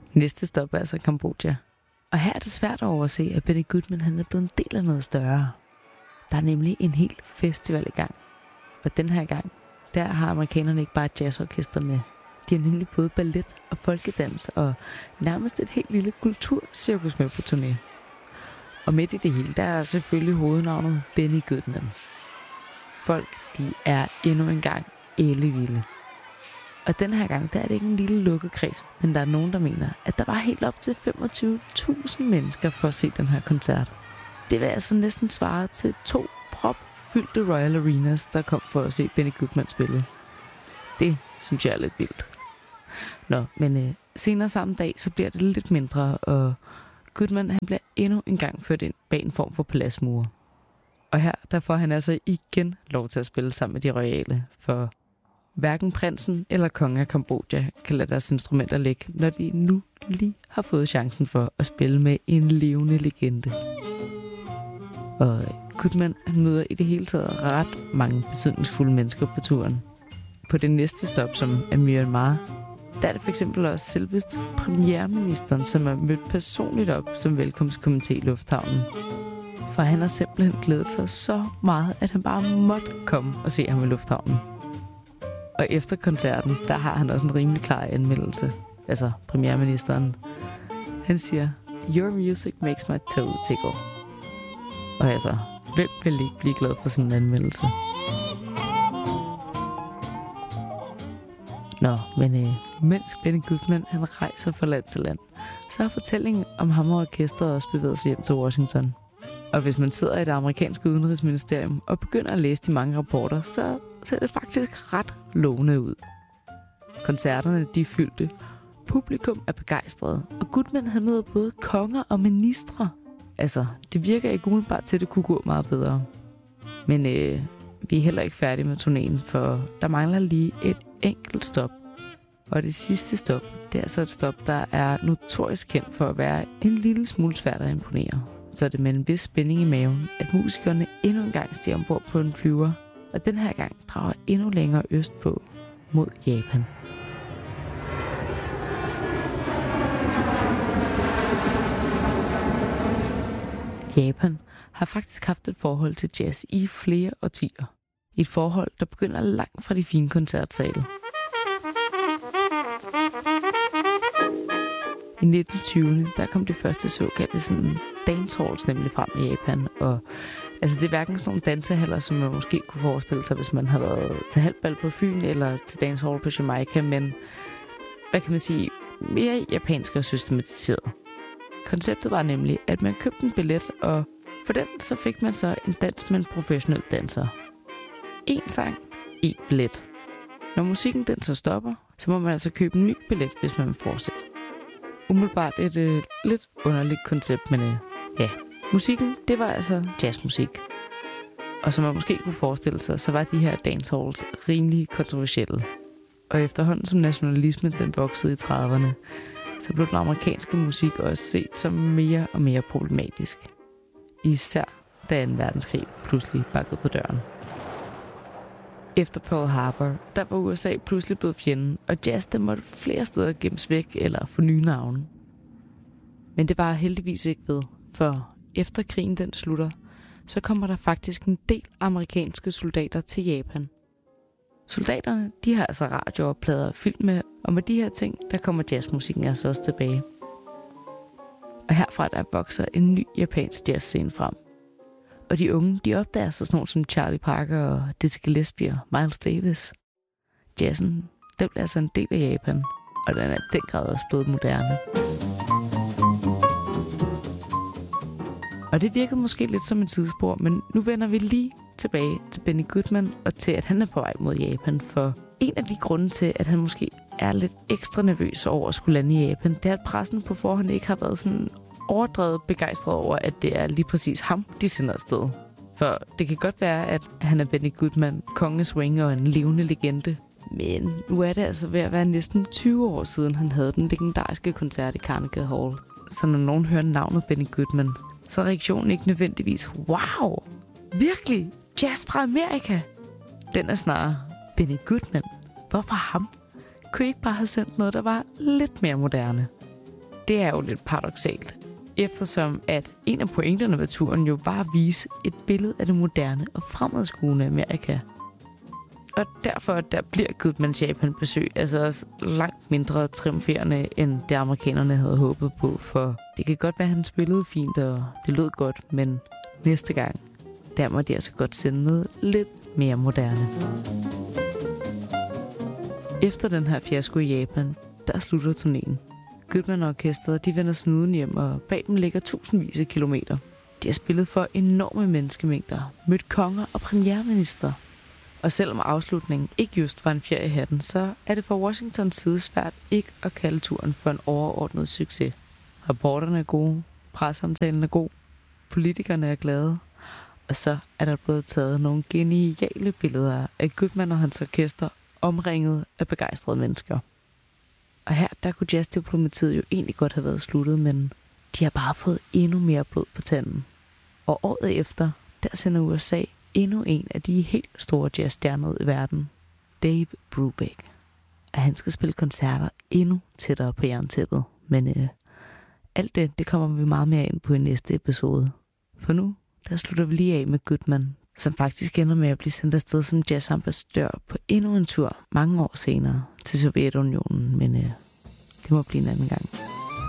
Næste stop er altså Cambodja. Og her er det svært at overse, at Benny Goodman han er blevet en del af noget større. Der er nemlig en hel festival i gang. Og den her gang, der har amerikanerne ikke bare et jazzorkester med. De har nemlig både ballet og folkedans og nærmest et helt lille kulturcirkus med på turné. Og midt i det hele, der er selvfølgelig hovednavnet Benny Goodman. Folk, de er endnu en gang ellevilde. Og den her gang, der er det ikke en lille lukket kreds, men der er nogen, der mener, at der var helt op til 25.000 mennesker for at se den her koncert. Det vil altså næsten svare til 2 propfyldte Royal Arenas, der kom for at se Benny Goodman spille. Det synes jeg er lidt vildt. Nå, men senere samme dag, så bliver det lidt mindre, og Goodman han bliver endnu en gang ført ind bag en form for paladsmure. Og her, der får han altså igen lov til at spille sammen med de royale, for hverken prinsen eller kongen af Cambodja kan lade deres instrumenter ligge, når de nu lige har fået chancen for at spille med en levende legende. Og Goodman han møder i det hele taget ret mange betydningsfulde mennesker på turen. På det næste stop, som er Myanmar, der er det for eksempel også selvest premierministeren, som er mødt personligt op som velkomstkomité i lufthavnen. For han har simpelthen glædet sig så meget, at han bare måtte komme og se ham i lufthavnen. Og efter koncerten, der har han også en rimelig klar anmeldelse. Altså premierministeren. Han siger, "Your music makes my toe tickle." Og altså, hvem vil ikke blive glad for sådan en anmeldelse? Nå, men mens Benny Goodman han rejser fra land til land, så har fortællingen om ham og orkestret også bevæget sig hjem til Washington. Og hvis man sidder i det amerikanske udenrigsministerium og begynder at læse de mange rapporter, så ser det faktisk ret lovende ud. Koncerterne de er fyldte, publikum er begejstret, og Goodman han møder både konger og ministre. Altså, det virker ikke umiddelbart til, at det kunne gå meget bedre. Men vi er heller ikke færdige med turnéen, for der mangler lige et enkelt stop. Og det sidste stop, det er altså et stop, der er notorisk kendt for at være en lille smule svært at imponere. Så er det med en vis spænding i maven, at musikerne endnu en gang stiger ombord på en flyver, og den her gang drager endnu længere østpå mod Japan. Japan har faktisk haft et forhold til jazz i flere årtier. Et forhold, der begynder langt fra de fine koncertsale. I 1920'erne, der kom de første såkaldte sådan dancehalls nemlig frem i Japan. Og altså det er hverken sådan nogle dansehaller, som man måske kunne forestille sig, hvis man havde været til halvbal på Fyn eller til dancehall på Jamaica, men hvad kan man sige, mere japansk og systematiseret. Konceptet var nemlig, at man købte en billet, og for den så fik man så en dans med en professionel danser. En sang, en billet. Når musikken den så stopper, så må man altså købe en ny billet, hvis man vil fortsætte. Umiddelbart et lidt underligt koncept, men ja. Musikken, det var altså jazzmusik. Og som man måske kunne forestille sig, så var de her dancehalls rimelig kontroversielle. Og efterhånden som nationalismen den voksede i 30'erne, så blev den amerikanske musik også set som mere og mere problematisk. Især da 2. verdenskrig pludselig bakkede på døren. Efter Pearl Harbor, der var USA pludselig blevet fjenden, og jazz der måtte flere steder gemmes væk eller få nye navne. Men det var heldigvis ikke ved, for efter krigen den slutter, så kommer der faktisk en del amerikanske soldater til Japan. Soldaterne, de har altså radio og plader og film med, og med de her ting, der kommer jazzmusikken altså også tilbage. Og herfra der vokser en ny japansk jazzscene frem. Og de unge, de opdager sig sådan nogle som Charlie Parker og Dizzy Gillespie og Miles Davis. Jazzen, den bliver altså en del af Japan, og den er i den grad også blevet moderne. Og det virkede måske lidt som et sidespor, men nu vender vi lige tilbage til Benny Goodman og til, at han er på vej mod Japan. For en af de grunde til, at han måske er lidt ekstra nervøs over at skulle lande i Japan, det er, at pressen på forhånd ikke har været sådan overdrevet begejstret over, at det er lige præcis ham, de sender afsted. For det kan godt være, at han er Benny Goodman, konge swing og en levende legende. Men nu er det altså ved at være næsten 20 år siden, han havde den legendariske koncert i Carnegie Hall. Så når nogen hører navnet Benny Goodman, så er reaktionen ikke nødvendigvis, wow, virkelig, jazz fra Amerika. Den er snarere, Benny Goodman, hvorfor ham? Kunne I ikke bare have sendt noget, der var lidt mere moderne? Det er jo lidt paradoksalt, eftersom at en af pointerne med turen jo var at vise et billede af det moderne og fremadskuende Amerika. Og derfor der bliver Goodmans Japan-besøg altså også langt mindre triumferende, end det amerikanerne havde håbet på, for det kan godt være, at han spillede fint, og det lød godt, men næste gang, der må de altså godt sende noget lidt mere moderne. Efter den her fiasko i Japan, der slutter turnéen. Goodman og orkestret, de vender snuden hjem, og bag dem ligger tusindvis af kilometer. De har spillet for enorme menneskemængder, mødt konger og premierminister. Og selvom afslutningen ikke just var en fjer i hatten, så er det fra Washingtons side svært ikke at kalde turen for en overordnet succes. Rapporterne er gode, presseomtalen er god, politikerne er glade, og så er der blevet taget nogle geniale billeder af Goodman og hans orkester omringet af begejstrede mennesker. Og her, der kunne jazzdiplomatiet jo egentlig godt have været sluttet, men de har bare fået endnu mere blod på tanden. Og året efter, der sender USA endnu en af de helt store jazzstjerner ud i verden, Dave Brubeck. Og han skal spille koncerter endnu tættere på jerntæppet. Men alt det kommer vi meget mere ind på i næste episode. For nu, der slutter vi lige af med Goodman, som faktisk ender med at blive sendt afsted som jazzambassadør på endnu en tur mange år senere til Sovjetunionen. Men det må blive en anden gang.